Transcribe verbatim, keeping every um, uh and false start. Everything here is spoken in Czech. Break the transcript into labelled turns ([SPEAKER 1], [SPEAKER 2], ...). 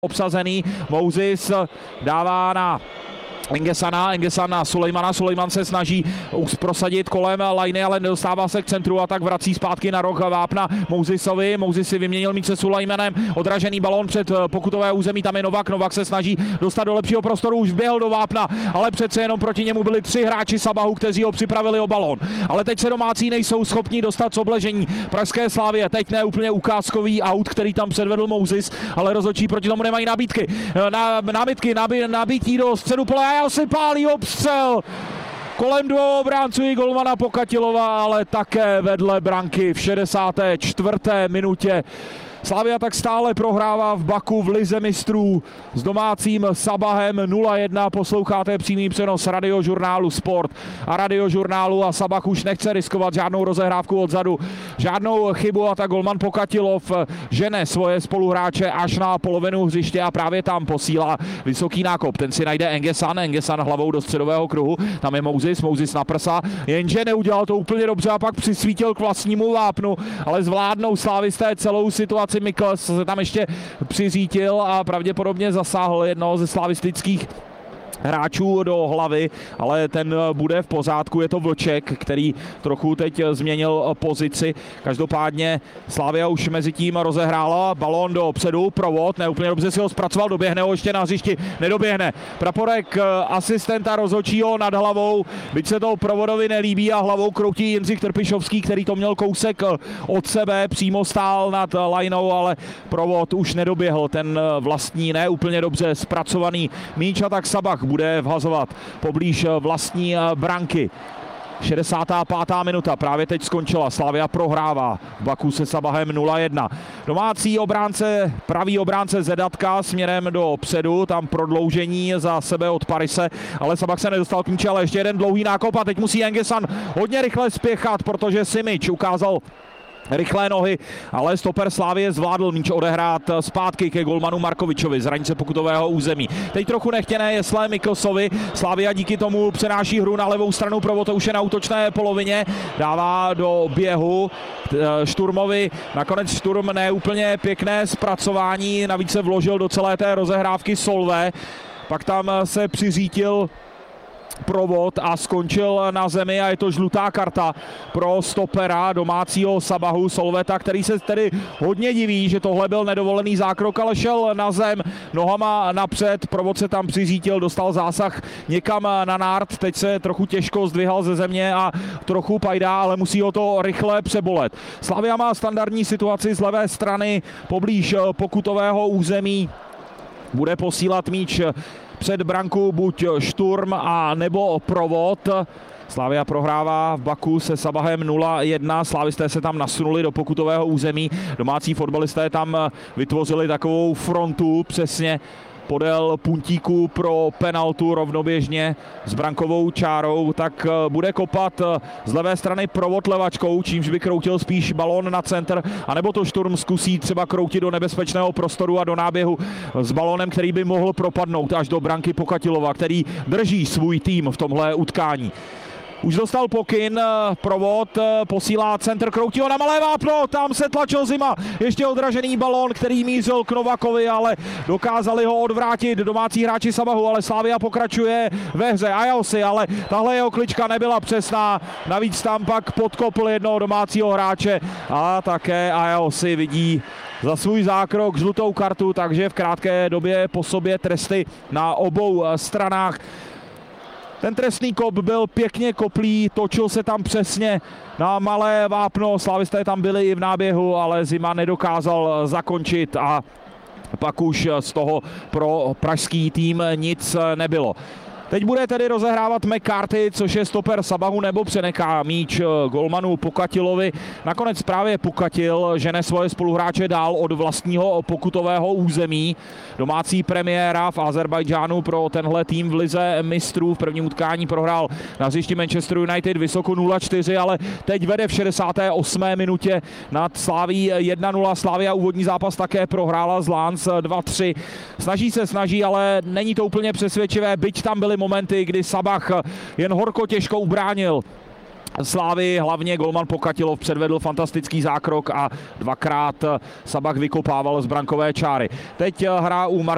[SPEAKER 1] obsazený. Mousis dává na Engesana, Engesan na Sulejmana, Sulejman se snaží prosadit kolem lajny, ale nedostává se k centru a tak vrací zpátky na roh vápna Mousisovi. Mousis si vyměnil míč se Sulejmanem, odražený balón před pokutové území, tam je Novak, Novak se snaží dostat do lepšího prostoru, už vběhl do vápna, ale přece jenom proti němu byli tři hráči Sabahu, kteří ho připravili o balón. Ale teď se domácí nejsou schopni dostat z obležení pražské Slavie, teď ne úplně ukázkový aut, který tam předvedl Mousis, ale rozhodčí proti tomu nemají nabídky. Na, námitky, nabí, nabítí do středu pole, si pálí obstřel kolem dvou obránců i golmana Pokatilova, ale také vedle branky v šedesáté čtvrté minutě. Slavia tak stále prohrává v Baku v lize mistrů s domácím Sabahem nula jedna. Posloucháte přímý přenos radiožurnálu Sport a radiožurnálu a Sabah už nechce riskovat žádnou rozehrávku odzadu, žádnou chybu a tak golman Pokatilov žene svoje spoluhráče až na polovinu hřiště a právě tam posílá vysoký nákop. Ten si najde Engesan, Engesan hlavou do středového kruhu, tam je Mousis, Mousis na prsa, jenže neudělal to úplně dobře a pak přisvítil k vlastnímu vápnu, ale zvládnou slávisté celou situaci. Mikls se tam ještě přiřítil a pravděpodobně zasáhl jednoho ze slavistických hráčů do hlavy, ale ten bude v pořádku, je to Vlček, který trochu teď změnil pozici. Každopádně Slavia už mezi tím rozehrála balón dopředu, Provod, neúplně dobře si ho zpracoval, doběhne ho ještě na hřišti, nedoběhne. Praporek asistenta rozhodčího nad hlavou, byť se to Provodovi nelíbí a hlavou kroutí Jindřich Trpišovský, který to měl kousek od sebe, přímo stál nad lajnou, ale Provod už nedoběhl ten vlastní, neúplně dobře zpracovaný míč a tak Sabah bude vhazovat poblíž vlastní branky. šedesátá pátá minuta, právě teď skončila, Slavia prohrává v Baku se Sabahem nula jedna. Domácí obránce, pravý obránce Zedatka směrem do předu, tam prodloužení za sebe od Parise, ale Sabah se nedostal k míči, ale ještě jeden dlouhý nákop a teď musí Engesan hodně rychle spěchat, protože Simič ukázal rychlé nohy, ale stoper Slavie zvládl míč odehrát zpátky ke golmanu Markovičovi z hranice pokutového území. Teď trochu nechtěné je slé Miklsovi, Slavia díky tomu přenáší hru na levou stranu, Provod už je na útočné polovině, dává do běhu Šturmovi, nakonec Šturm neúplně pěkné zpracování, navíc se vložil do celé té rozehrávky Solve, pak tam se přiřítil Provod a skončil na zemi a je to žlutá karta pro stopera domácího Sabahu Solveta, který se tedy hodně diví, že tohle byl nedovolený zákrok, ale šel na zem nohama napřed, Provod se tam přiřítil, dostal zásah někam na nárt, teď se trochu těžko zdvihal ze země a trochu pajdá, ale musí ho to rychle přebolet. Slavia má standardní situaci z levé strany poblíž pokutového území, bude posílat míč před branku buď Šturm a nebo Provod. Slavia prohrává v Baku se Sabahem nula jedna, slávisté se tam nasunuli do pokutového území, domácí fotbalisté tam vytvořili takovou frontu přesně podél puntíku pro penaltu rovnoběžně s brankovou čárou, tak bude kopat z levé strany Provod levačkou, čímž by kroutil spíš balón na centr, anebo to Šturm zkusí třeba kroutit do nebezpečného prostoru a do náběhu s balónem, který by mohl propadnout až do branky Pokatilova, který drží svůj tým v tomhle utkání. Už dostal pokyn, Provod posílá centr, kroutí ho na malé vápno, tam se tlačil Zima, ještě odražený balón, který mířil k Novakovi, ale dokázali ho odvrátit domácí hráči Sabahu, ale Slavia pokračuje ve hře. Ajosi, ale tahle jeho klička nebyla přesná, navíc tam pak podkopl jednoho domácího hráče a také Ajosi vidí za svůj zákrok žlutou kartu, takže v krátké době po sobě tresty na obou stranách. Ten trestný kop byl pěkně koplý, točil se tam přesně na malé vápno, slavisté tam byli i v náběhu, ale Zima nedokázal zakončit a pak už z toho pro pražský tým nic nebylo. Teď bude tedy rozehrávat McCarthy, což je stoper Sabahu, nebo přenechá míč golmanu Pokatilovi. Nakonec právě Pokatil žene svoje spoluhráče dál od vlastního pokutového území. Domácí premiéra v Azerbajdžánu pro tenhle tým v lize mistrů. V prvním utkání prohrál na hřišti Manchester United vysoko nula čtyři, ale teď vede v šedesáté osmé minutě nad Slaví jedna nula. Slavia úvodní zápas také prohrála z Lans dva tři. Snaží se, snaží, ale není to úplně přesvědčivé, byť tam byly momenty, kdy Sabah jen horko těžko ubránil Slávy, hlavně golman Pokatilov předvedl fantastický zákrok a dvakrát Sabah vykopával z brankové čáry. Teď hra u Marko